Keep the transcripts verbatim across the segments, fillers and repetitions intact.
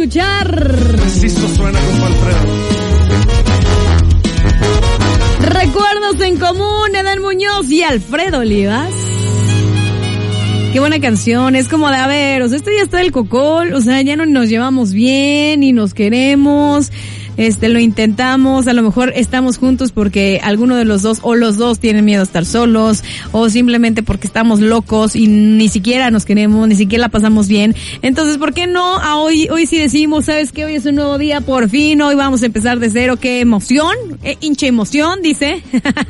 escuchar. Preciso suena con Alfredo. Recuerdos en común, Edén Muñoz y Alfredo Olivas. Qué buena canción, es como de, a ver, o sea, esto ya está del cocol, o sea, ya no nos llevamos bien y nos queremos, este, lo intentamos, a lo mejor estamos juntos porque alguno de los dos o los dos tienen miedo a estar solos, o simplemente porque estamos locos y ni siquiera nos queremos, ni siquiera la pasamos bien. Entonces, ¿por qué no a hoy, hoy sí decimos, sabes que hoy es un nuevo día, por fin, hoy vamos a empezar de cero, qué emoción, eh, hincha emoción, dice,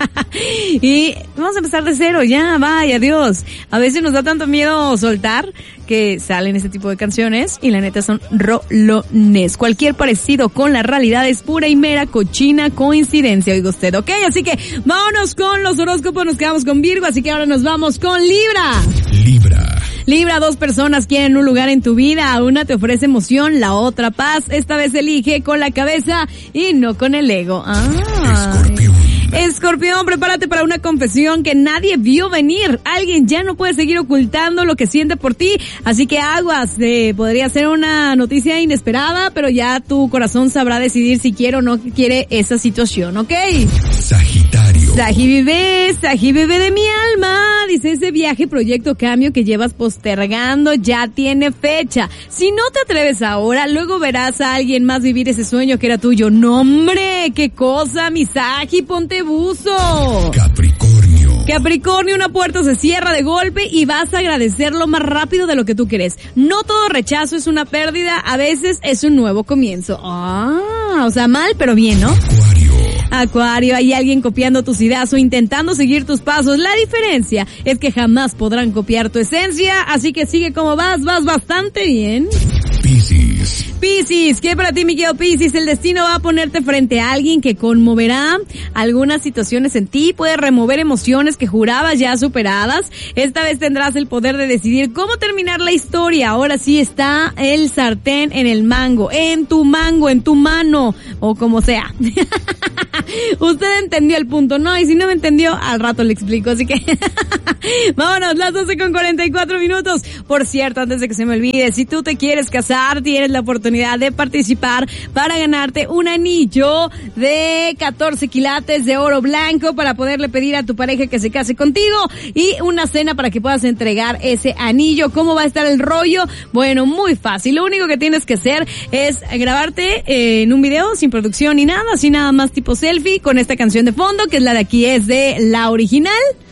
y vamos a empezar de cero, ya, vaya, adiós. A veces nos da tanto miedo soltar que salen este tipo de canciones y la neta son rolones. Cualquier parecido con la realidad es pura y mera cochina coincidencia, oiga usted, ¿ok? Así que vámonos con los horóscopos, nos quedamos con Virgo, así que ahora nos vamos con Libra. Libra. Libra, dos personas quieren un lugar en tu vida, una te ofrece emoción, la otra paz, esta vez elige con la cabeza y no con el ego. Ah. Escorpión. Escorpión, prepárate para una confesión que nadie vio venir. Alguien ya no puede seguir ocultando lo que siente por ti, así que aguas. Eh, podría ser una noticia inesperada, pero ya tu corazón sabrá decidir si quiere o no quiere esa situación, ¿ok? Sagitario. Saji bebé, Saji bebé de mi alma, dice ese viaje, proyecto, cambio que llevas postergando ya tiene fecha. Si no te atreves ahora, luego verás a alguien más vivir ese sueño que era tuyo. No, hombre, qué cosa, mi Saji, ponte buzo. Capricornio. Capricornio, una puerta se cierra de golpe y vas a agradecerlo más rápido de lo que tú quieres. No todo rechazo es una pérdida, a veces es un nuevo comienzo. Ah, o sea, mal pero bien, ¿no? Acuario. Acuario, hay alguien copiando tus ideas o intentando seguir tus pasos. La diferencia es que jamás podrán copiar tu esencia, así que sigue como vas, vas bastante bien. Piscis. Piscis, ¿qué para ti, mi querido Piscis? El destino va a ponerte frente a alguien que conmoverá algunas situaciones en ti, puede remover emociones que jurabas ya superadas. Esta vez tendrás el poder de decidir cómo terminar la historia. Ahora sí está el sartén en el mango, en tu mango, en tu mano, o como sea. Usted entendió el punto, ¿no? Y si no me entendió, al rato le explico, así que vámonos, las doce con cuarenta y cuatro minutos. Por cierto, antes de que se me olvide, si tú te quieres casar, tienes la oportunidad de participar para ganarte un anillo de catorce quilates de oro blanco para poderle pedir a tu pareja que se case contigo y una cena para que puedas entregar ese anillo. ¿Cómo va a estar el rollo? Bueno, muy fácil. Lo único que tienes que hacer es grabarte eh, en un video sin producción ni nada, así nada más tipo selfie con esta canción de fondo, que es la de aquí, es de la original.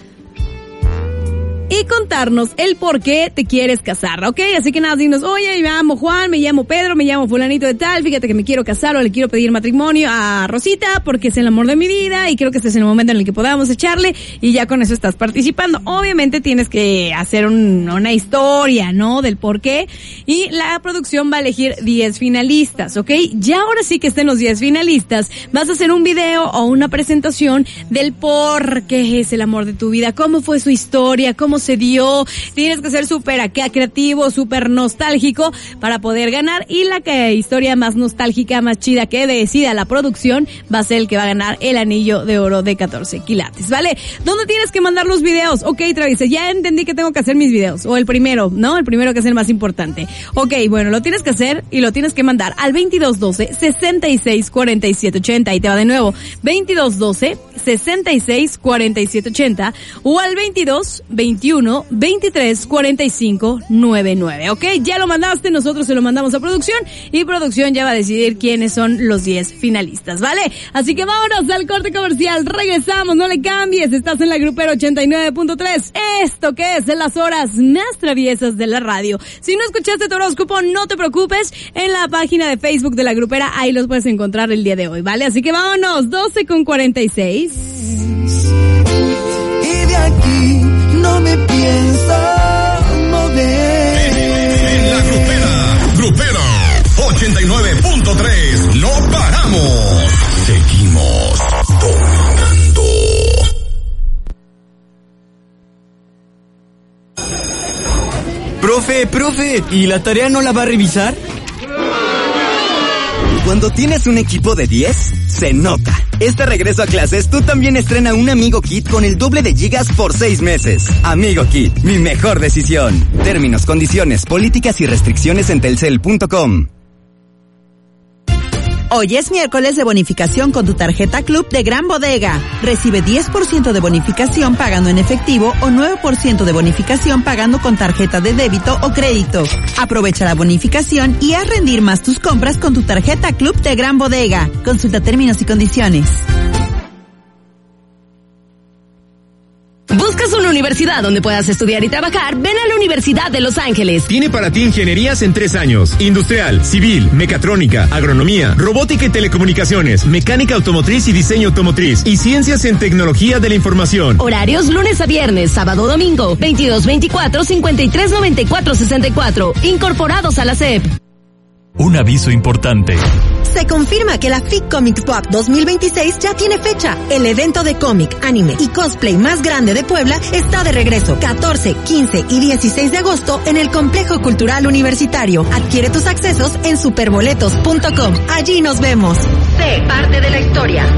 Y contarnos el por qué te quieres casar, ¿ok? Así que nada, dinos, oye, me llamo Juan, me llamo Pedro, me llamo fulanito de tal, fíjate que me quiero casar o le quiero pedir matrimonio a Rosita porque es el amor de mi vida y creo que este es el momento en el que podamos echarle, y ya con eso estás participando. Obviamente tienes que hacer un, una historia, ¿no? Del por qué, y la producción va a elegir diez finalistas, ¿ok? Ya ahora sí que estén los diez finalistas, vas a hacer un video o una presentación del por qué es el amor de tu vida, cómo fue su historia, cómo se dio. Tienes que ser súper acá creativo, súper nostálgico para poder ganar, y la que historia más nostálgica, más chida que decida la producción va a ser el que va a ganar el anillo de oro de catorce quilates, ¿vale? ¿Dónde tienes que mandar los videos? Ok, Travis, ya entendí que tengo que hacer mis videos, o el primero, ¿no? El primero que es el más importante. Ok, bueno, lo tienes que hacer y lo tienes que mandar al veintidós doce, sesenta y seis, cuarenta y siete, ochenta, y te va de nuevo, veintidós doce, sesenta y seis, cuarenta y siete, ochenta, o al veintidós, veintiuno, veintitrés, cuarenta y cinco, noventa y nueve, ¿ok? Ya lo mandaste, nosotros se lo mandamos a producción y producción ya va a decidir quiénes son los diez finalistas, ¿vale? Así que vámonos al corte comercial, regresamos, no le cambies, estás en la Grupera ochenta y nueve punto tres, esto que es en las horas más traviesas de la radio. Si no escuchaste tu horóscopo, no te preocupes, en la página de Facebook de la Grupera, ahí los puedes encontrar el día de hoy, ¿vale? Así que vámonos, doce con cuarenta y seis. Y de aquí no me pienso mover. En la Grupera, Grupera ochenta y nueve punto tres, no paramos. Seguimos dominando. Profe, profe, ¿y la tarea no la va a revisar? Cuando tienes un equipo de diez, se nota. Este regreso a clases, tú también estrena un Amigo Kit con el doble de gigas por seis meses. Amigo Kit, mi mejor decisión. Términos, condiciones, políticas y restricciones en telcel punto com. Hoy es miércoles de bonificación con tu tarjeta Club de Gran Bodega. Recibe diez por ciento de bonificación pagando en efectivo o nueve por ciento de bonificación pagando con tarjeta de débito o crédito. Aprovecha la bonificación y haz rendir más tus compras con tu tarjeta Club de Gran Bodega. Consulta términos y condiciones. ¿Buscas una universidad donde puedas estudiar y trabajar? Ven a la Universidad de Los Ángeles. Tiene para ti ingenierías en tres años. Industrial, civil, mecatrónica, agronomía, robótica y telecomunicaciones, mecánica automotriz y diseño automotriz, y ciencias en tecnología de la información. Horarios lunes a viernes, sábado domingo, veintidós veinticuatro, cincuenta y tres noventa y cuatro sesenta y cuatro. Incorporados a la S E P. Un aviso importante. Se confirma que la F I C Comics W A C dos mil veintiséis ya tiene fecha. El evento de cómic, anime y cosplay más grande de Puebla está de regreso. catorce, quince y dieciséis de agosto en el Complejo Cultural Universitario. Adquiere tus accesos en superboletos punto com. Allí nos vemos. Sé parte de la historia.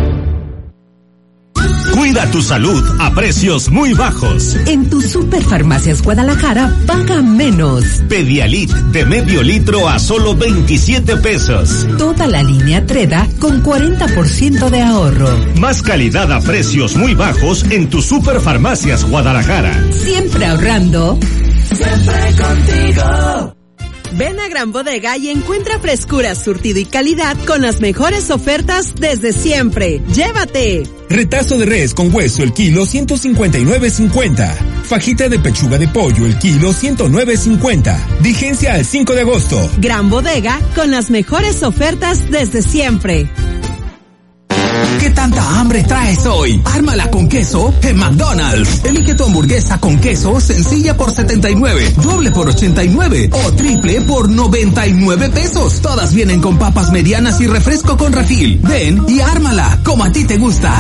Cuida tu salud a precios muy bajos. En tu Superfarmacias Guadalajara paga menos. Pedialit de medio litro a solo veintisiete pesos. Toda la línea Treda con cuarenta por ciento de ahorro. Más calidad a precios muy bajos en tu Superfarmacias Guadalajara. Siempre ahorrando. Siempre contigo. Ven a Gran Bodega y encuentra frescura, surtido y calidad con las mejores ofertas desde siempre. ¡Llévate! Retazo de res con hueso el kilo ciento cincuenta y nueve cincuenta. Fajita de pechuga de pollo el kilo ciento nueve cincuenta. Vigencia al cinco de agosto. Gran Bodega con las mejores ofertas desde siempre. ¿Qué tanta hambre traes hoy? Ármala con queso en McDonald's. Elige tu hamburguesa con queso sencilla por setenta y nueve, doble por ochenta y nueve o triple por noventa y nueve pesos. Todas vienen con papas medianas y refresco con refil. Ven y ármala como a ti te gusta.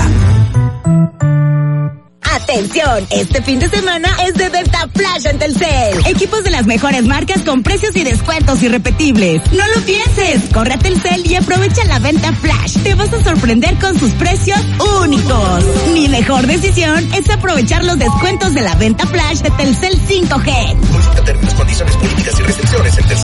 ¡Atención! Este fin de semana es de Venta Flash en Telcel. Equipos de las mejores marcas con precios y descuentos irrepetibles. No lo pienses. Corre a Telcel y aprovecha la Venta Flash. Te vas a sorprender con sus precios únicos. Mi mejor decisión es aprovechar los descuentos de la Venta Flash de Telcel cinco G. Consulta términos, condiciones, políticas y restricciones en Telcel.